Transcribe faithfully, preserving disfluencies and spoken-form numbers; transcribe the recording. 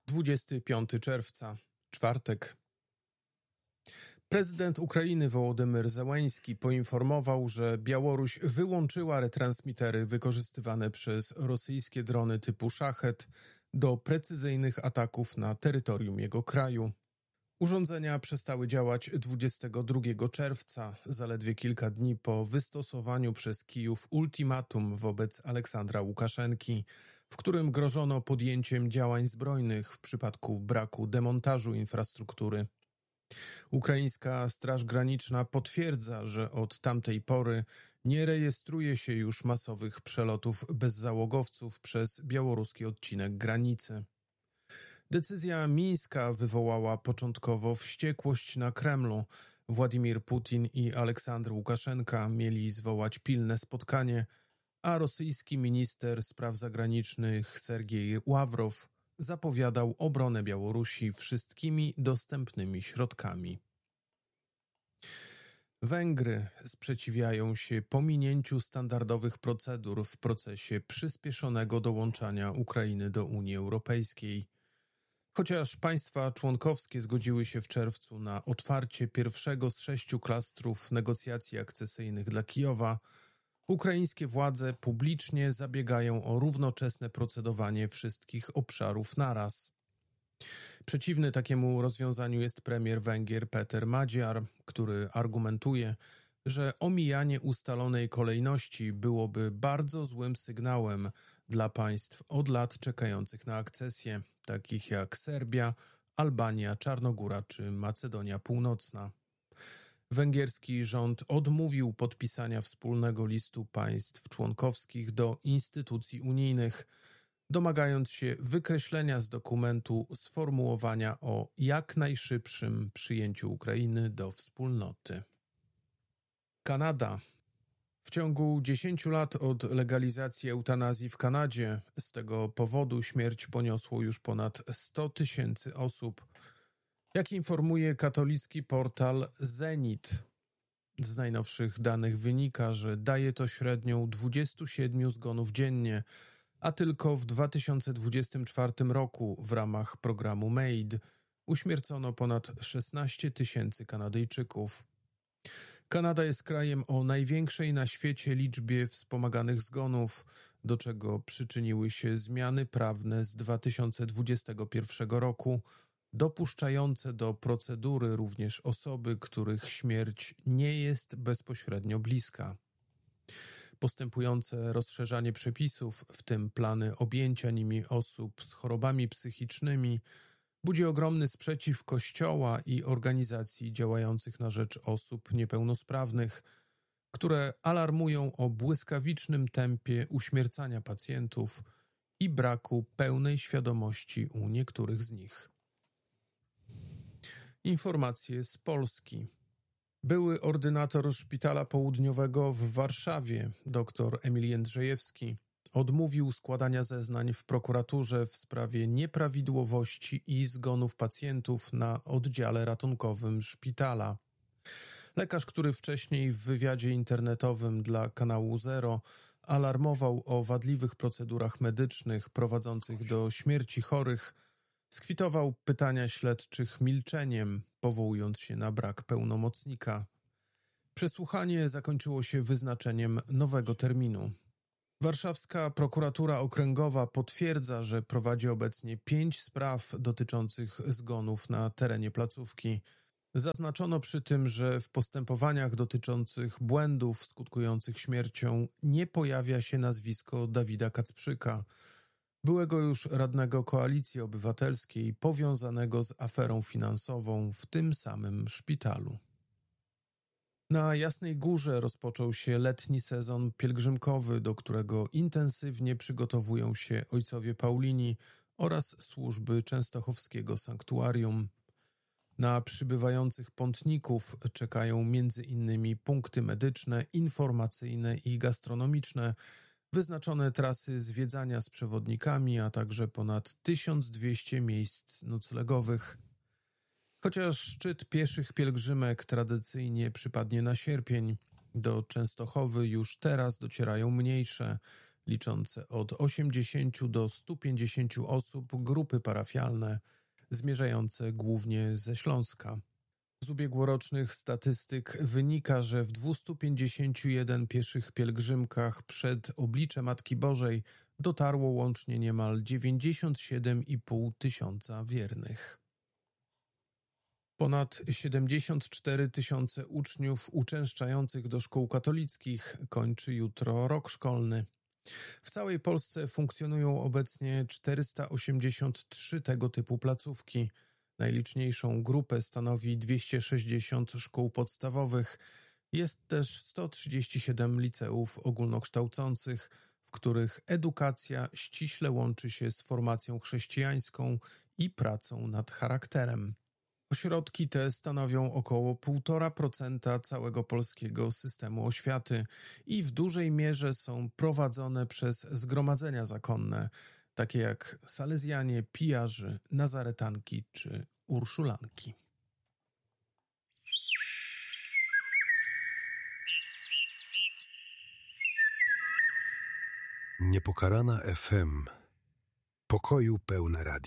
dwudziestego piątego czerwca, czwartek. Prezydent Ukrainy Wołodymyr Zełenski poinformował, że Białoruś wyłączyła retransmitery wykorzystywane przez rosyjskie drony typu Szachet do precyzyjnych ataków na terytorium jego kraju. Urządzenia przestały działać dwudziestego drugiego czerwca, zaledwie kilka dni po wystosowaniu przez Kijów ultimatum wobec Aleksandra Łukaszenki, w którym grożono podjęciem działań zbrojnych w przypadku braku demontażu infrastruktury. Ukraińska Straż Graniczna potwierdza, że od tamtej pory nie rejestruje się już masowych przelotów bezzałogowców przez białoruski odcinek granicy. Decyzja mińska wywołała początkowo wściekłość na Kremlu. Władimir Putin i Aleksandr Łukaszenka mieli zwołać pilne spotkanie, a rosyjski minister spraw zagranicznych Sergiej Ławrow zapowiadał obronę Białorusi wszystkimi dostępnymi środkami. Węgry sprzeciwiają się pominięciu standardowych procedur w procesie przyspieszonego dołączania Ukrainy do Unii Europejskiej. Chociaż państwa członkowskie zgodziły się w czerwcu na otwarcie pierwszego z sześciu klastrów negocjacji akcesyjnych dla Kijowa, ukraińskie władze publicznie zabiegają o równoczesne procedowanie wszystkich obszarów naraz. Przeciwny takiemu rozwiązaniu jest premier Węgier Péter Magyar, który argumentuje, że omijanie ustalonej kolejności byłoby bardzo złym sygnałem dla państw od lat czekających na akcesję, takich jak Serbia, Albania, Czarnogóra czy Macedonia Północna. Węgierski rząd odmówił podpisania wspólnego listu państw członkowskich do instytucji unijnych, domagając się wykreślenia z dokumentu sformułowania o jak najszybszym przyjęciu Ukrainy do wspólnoty. Kanada. W ciągu dziesięciu lat od legalizacji eutanazji w Kanadzie z tego powodu śmierć poniosło już ponad sto tysięcy osób. Jak informuje katolicki portal Zenit, z najnowszych danych wynika, że daje to średnią dwadzieścia siedem zgonów dziennie, a tylko w dwa tysiące dwudziestym czwartym roku w ramach programu MAID uśmiercono ponad szesnaście tysięcy Kanadyjczyków. Kanada jest krajem o największej na świecie liczbie wspomaganych zgonów, do czego przyczyniły się zmiany prawne z dwa tysiące dwudziestego pierwszego roku, dopuszczające do procedury również osoby, których śmierć nie jest bezpośrednio bliska. Postępujące rozszerzanie przepisów, w tym plany objęcia nimi osób z chorobami psychicznymi, budzi ogromny sprzeciw Kościoła i organizacji działających na rzecz osób niepełnosprawnych, które alarmują o błyskawicznym tempie uśmiercania pacjentów i braku pełnej świadomości u niektórych z nich. Informacje z Polski. Były ordynator Szpitala Południowego w Warszawie, dr Emil Jędrzejewski, odmówił składania zeznań w prokuraturze w sprawie nieprawidłowości i zgonów pacjentów na oddziale ratunkowym szpitala. Lekarz, który wcześniej w wywiadzie internetowym dla kanału Zero alarmował o wadliwych procedurach medycznych prowadzących do śmierci chorych, skwitował pytania śledczych milczeniem, powołując się na brak pełnomocnika. Przesłuchanie zakończyło się wyznaczeniem nowego terminu. Warszawska prokuratura okręgowa potwierdza, że prowadzi obecnie pięć spraw dotyczących zgonów na terenie placówki. Zaznaczono przy tym, że w postępowaniach dotyczących błędów skutkujących śmiercią nie pojawia się nazwisko Dawida Kacprzyka, byłego już radnego Koalicji Obywatelskiej powiązanego z aferą finansową w tym samym szpitalu. Na Jasnej Górze rozpoczął się letni sezon pielgrzymkowy, do którego intensywnie przygotowują się ojcowie Paulini oraz służby częstochowskiego sanktuarium. Na przybywających pątników czekają między innymi punkty medyczne, informacyjne i gastronomiczne, wyznaczone trasy zwiedzania z przewodnikami, a także ponad tysiąc dwieście miejsc noclegowych. Chociaż szczyt pieszych pielgrzymek tradycyjnie przypadnie na sierpień, do Częstochowy już teraz docierają mniejsze, liczące od osiemdziesięciu do stu pięćdziesięciu osób, grupy parafialne zmierzające głównie ze Śląska. Z ubiegłorocznych statystyk wynika, że w dwustu pięćdziesięciu jeden pieszych pielgrzymkach przed oblicze Matki Bożej dotarło łącznie niemal dziewięćdziesiąt siedem i pół tysiąca wiernych. Ponad siedemdziesiąt cztery tysiące uczniów uczęszczających do szkół katolickich kończy jutro rok szkolny. W całej Polsce funkcjonują obecnie czterysta osiemdziesiąt trzy tego typu placówki. Najliczniejszą grupę stanowi dwieście sześćdziesiąt szkół podstawowych. Jest też sto trzydzieści siedem liceów ogólnokształcących, w których edukacja ściśle łączy się z formacją chrześcijańską i pracą nad charakterem. Ośrodki te stanowią około półtora procenta całego polskiego systemu oświaty i w dużej mierze są prowadzone przez zgromadzenia zakonne, takie jak salezjanie, pijarzy, nazaretanki czy urszulanki. Niepokalana F M. Pokoju pełne radio.